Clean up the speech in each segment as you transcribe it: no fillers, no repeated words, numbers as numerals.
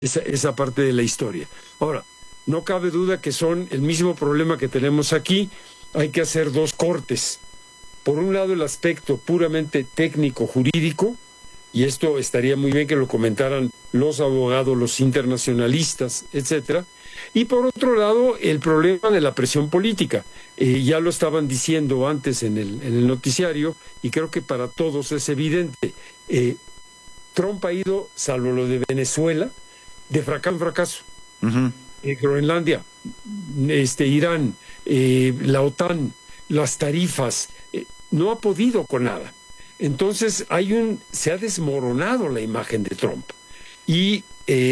esa parte de la historia. Ahora, no cabe duda que son el mismo problema que tenemos aquí. Hay que hacer dos cortes. Por un lado, el aspecto puramente técnico, jurídico, y esto estaría muy bien que lo comentaran los abogados, los internacionalistas, etcétera. Y por otro lado, el problema de la presión política. Ya lo estaban diciendo antes en el noticiario, y creo que para todos es evidente. Trump ha ido, salvo lo de Venezuela, de fracaso en fracaso. Uh-huh. Groenlandia, Irán, la OTAN, las tarifas, no ha podido con nada. Entonces se ha desmoronado la imagen de Trump. Y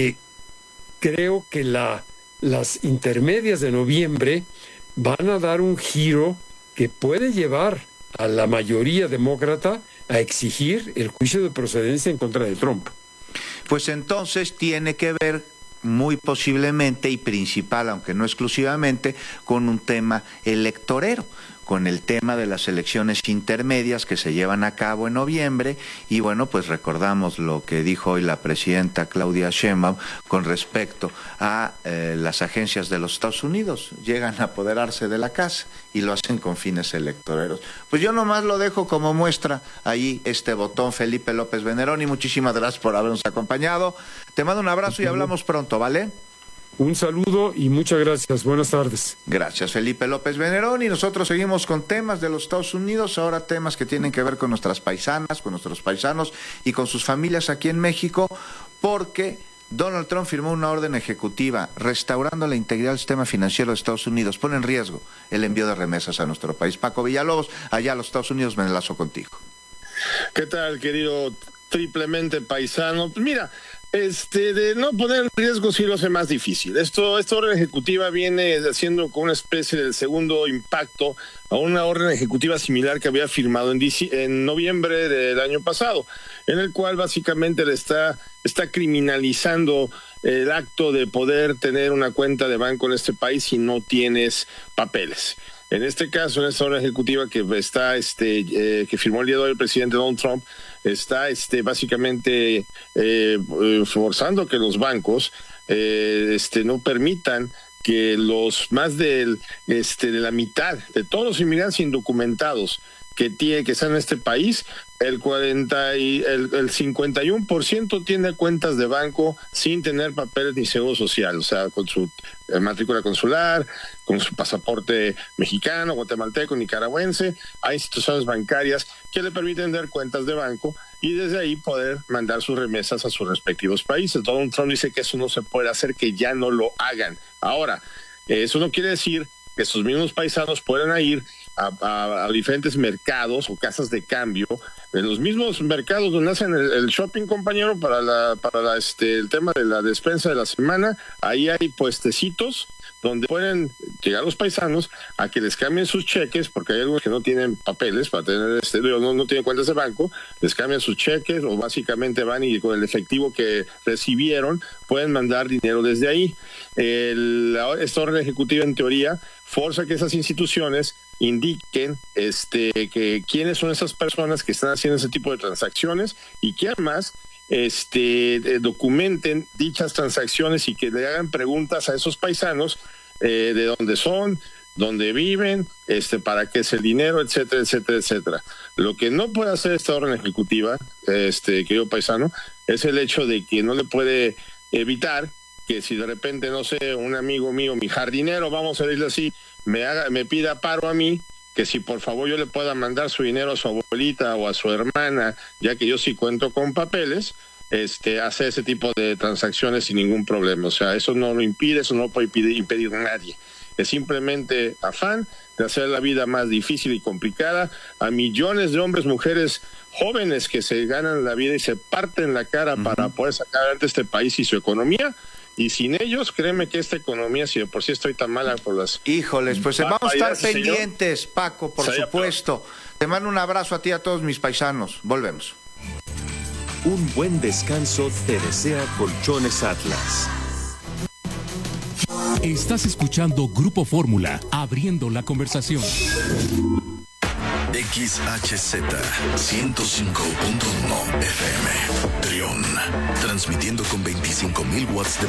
creo que las intermedias de noviembre van a dar un giro que puede llevar a la mayoría demócrata a exigir el juicio de procedencia en contra de Trump. Pues entonces tiene que ver muy posiblemente y principal, aunque no exclusivamente, con un tema electorero, con el tema de las elecciones intermedias que se llevan a cabo en noviembre. Y bueno, pues recordamos lo que dijo hoy la presidenta Claudia Sheinbaum con respecto a las agencias de los Estados Unidos. Llegan a apoderarse de la casa y lo hacen con fines electoreros. Pues yo nomás lo dejo como muestra ahí este botón, Felipe López Venerón, y muchísimas gracias por habernos acompañado. Te mando un abrazo y hablamos pronto, ¿vale? Un saludo y muchas gracias. Buenas tardes. Gracias, Felipe López Venerón. Y nosotros seguimos con temas de los Estados Unidos, ahora temas que tienen que ver con nuestras paisanas, con nuestros paisanos y con sus familias aquí en México, porque Donald Trump firmó una orden ejecutiva restaurando la integridad del sistema financiero de Estados Unidos. Pone en riesgo el envío de remesas a nuestro país. Paco Villalobos, allá a los Estados Unidos, me enlazo contigo. ¿Qué tal, querido triplemente paisano? Pues mira, de no poner en riesgo sí lo hace más difícil. Esta orden ejecutiva viene haciendo como una especie de segundo impacto a una orden ejecutiva similar que había firmado en noviembre del año pasado, en el cual básicamente le está criminalizando el acto de poder tener una cuenta de banco en este país si no tienes papeles. En este caso, en esta orden ejecutiva que está que firmó el día de hoy el presidente Donald Trump, está básicamente forzando que los bancos no permitan que los más de la mitad de todos los inmigrantes indocumentados que están en este país, el 51% tiene cuentas de banco sin tener papeles ni seguro social, o sea, con su matrícula consular, con su pasaporte mexicano, guatemalteco, nicaragüense. Hay instituciones bancarias que le permiten tener cuentas de banco y desde ahí poder mandar sus remesas a sus respectivos países. Donald Trump dice que eso no se puede hacer, que ya no lo hagan. Ahora, eso no quiere decir que sus mismos paisanos puedan ir a diferentes mercados o casas de cambio, en los mismos mercados donde hacen el shopping, compañero, para el tema de la despensa de la semana. Ahí hay puestecitos donde pueden llegar los paisanos a que les cambien sus cheques, porque hay algunos que no tienen papeles para tener no tienen cuentas de banco, les cambian sus cheques o básicamente van y con el efectivo que recibieron pueden mandar dinero desde ahí. Esta orden ejecutiva, en teoría, forza que esas instituciones indiquen que quiénes son esas personas que están haciendo ese tipo de transacciones y que además documenten dichas transacciones y que le hagan preguntas a esos paisanos de dónde son, dónde viven, para qué es el dinero, etcétera, etcétera, etcétera. Lo que no puede hacer esta orden ejecutiva, querido paisano, es el hecho de que no le puede evitar que si de repente, no sé, un amigo mío, mi jardinero, vamos a decirlo así, me pida paro a mí, que si por favor yo le pueda mandar su dinero a su abuelita o a su hermana, ya que yo sí cuento con papeles, hacer ese tipo de transacciones sin ningún problema. O sea, eso no lo impide, eso no lo puede impedir nadie. Es simplemente afán de hacer la vida más difícil y complicada a millones de hombres, mujeres, jóvenes que se ganan la vida y se parten la cara para poder sacar adelante este país y su economía. Y sin ellos, créeme que esta economía, si de por sí estoy tan mala por las... Híjoles, pues vamos a estar pendientes, Paco, por supuesto. Te mando un abrazo a ti y a todos mis paisanos. Volvemos. Un buen descanso te desea Colchones Atlas. Estás escuchando Grupo Fórmula, abriendo la conversación. XHZ 105.1 FM. Trión. Transmitiendo con 25,000 watts de